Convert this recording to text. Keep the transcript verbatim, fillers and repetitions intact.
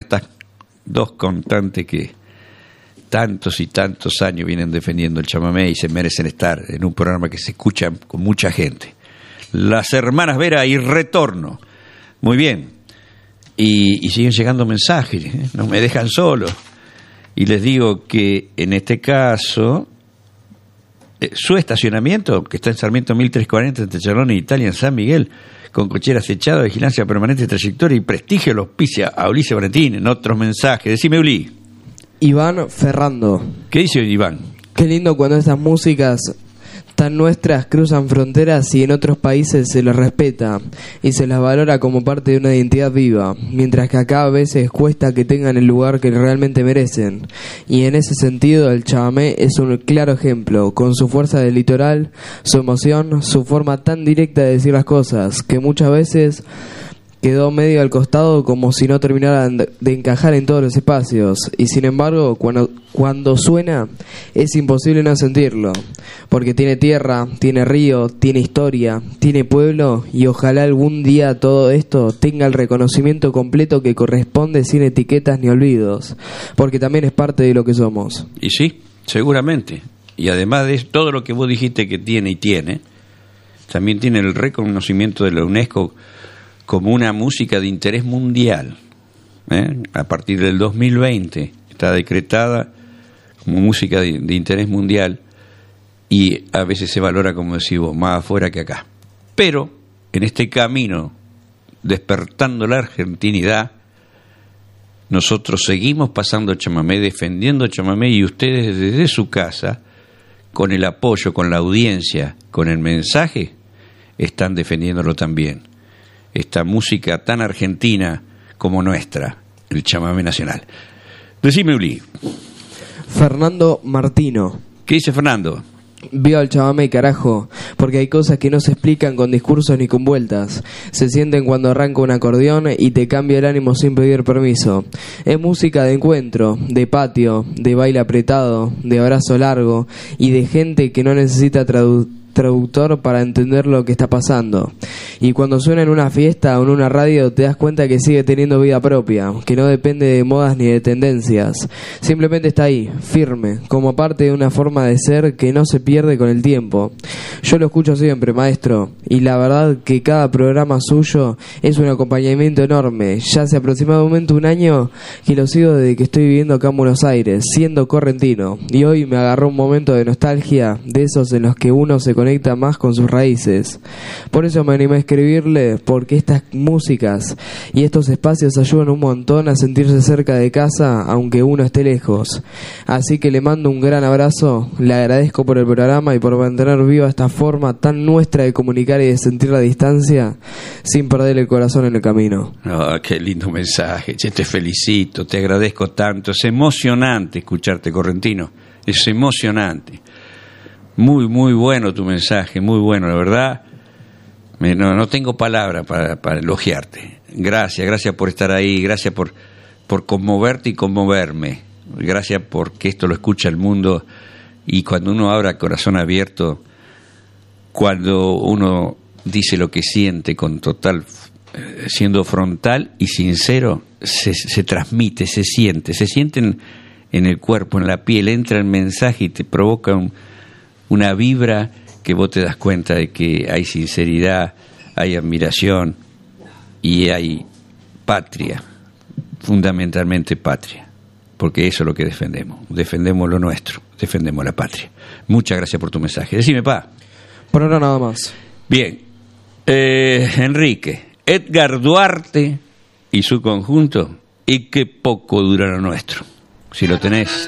estas dos cantantes que tantos y tantos años vienen defendiendo el chamamé y se merecen estar en un programa que se escucha con mucha gente. Las hermanas Vera y Retorno. Muy bien. Y, y siguen llegando mensajes, ¿eh? No me dejan solo. Y les digo que en este caso, eh, su estacionamiento, que está en Sarmiento mil trescientos cuarenta, entre Chalón y Italia, en San Miguel, con cochera acechada, vigilancia permanente, trayectoria y prestigio, lo auspicia a Ulises Valentín. En otros mensajes, decime, Uli. Iván Ferrando. ¿Qué dice Iván? Qué lindo cuando estas músicas tan nuestras cruzan fronteras y en otros países se las respeta y se las valora como parte de una identidad viva, mientras que acá a veces cuesta que tengan el lugar que realmente merecen. Y en ese sentido el chamamé es un claro ejemplo, con su fuerza del litoral, su emoción, su forma tan directa de decir las cosas, que muchas veces quedó medio al costado como si no terminaran de encajar en todos los espacios, y sin embargo cuando, cuando suena es imposible no sentirlo, porque tiene tierra, tiene río, tiene historia, tiene pueblo, y ojalá algún día todo esto tenga el reconocimiento completo que corresponde sin etiquetas ni olvidos, porque también es parte de lo que somos. Y sí, seguramente, y además de todo lo que vos dijiste que tiene y tiene, también tiene el reconocimiento de la UNESCO como una música de interés mundial, ¿eh? A partir del dos mil veinte está decretada como música de, de interés mundial, y a veces se valora, como decimos, más afuera que acá. Pero en este camino, despertando la argentinidad, nosotros seguimos pasando chamamé, defendiendo chamamé, y ustedes desde su casa, con el apoyo, con la audiencia, con el mensaje, están defendiéndolo también. Esta música tan argentina como nuestra, el chamamé nacional. Decime, Uli. Fernando Martino. ¿Qué dice Fernando? Viva el chamamé, carajo, porque hay cosas que no se explican con discursos ni con vueltas. Se sienten cuando arranca un acordeón y te cambia el ánimo sin pedir permiso. Es música de encuentro, de patio, de baile apretado, de abrazo largo y de gente que no necesita traducir traductor para entender lo que está pasando. Y cuando suena en una fiesta o en una radio te das cuenta que sigue teniendo vida propia, que no depende de modas ni de tendencias. Simplemente está ahí, firme, como parte de una forma de ser que no se pierde con el tiempo. Yo lo escucho siempre, maestro, y la verdad que cada programa suyo es un acompañamiento enorme. Ya hace aproximadamente un año que lo sigo desde que estoy viviendo acá en Buenos Aires, siendo correntino, y hoy me agarró un momento de nostalgia, de esos en los que uno se conecta más con sus raíces. Por eso me animé a escribirle, porque estas músicas y estos espacios ayudan un montón a sentirse cerca de casa aunque uno esté lejos. Así que le mando un gran abrazo, le agradezco por el programa y por mantener viva esta forma tan nuestra de comunicar y de sentir la distancia sin perder el corazón en el camino. Oh, qué lindo mensaje, che, te felicito, te agradezco tanto, es emocionante escucharte, correntino, es emocionante. Muy, muy bueno tu mensaje, muy bueno, la verdad. Me, no, no tengo palabras para, para elogiarte. Gracias, gracias por estar ahí, gracias por, por conmoverte y conmoverme. Gracias porque esto lo escucha el mundo, y cuando uno abre el corazón abierto, cuando uno dice lo que siente con total, siendo frontal y sincero, se, se transmite, se siente, se siente en, en el cuerpo, en la piel, entra el mensaje y te provoca un una vibra que vos te das cuenta de que hay sinceridad, hay admiración y hay patria, fundamentalmente patria, porque eso es lo que defendemos, defendemos lo nuestro, defendemos la patria. Muchas gracias por tu mensaje. Decime, pa. Por ahora nada más. Bien, eh, Enrique, Edgar Duarte y su conjunto, y qué poco dura lo nuestro. Si lo tenés,